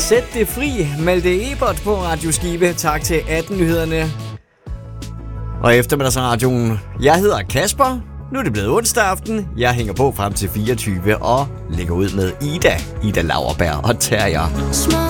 Sæt det fri, Malte Ebert på Radio Skive. Tak til 18-nyhederne. Og eftermiddagsradioen. Jeg hedder Kasper. Nu er det blevet onsdag aften. Jeg hænger på frem til 24 og lægger ud med Ida Lauerberg og Terrier.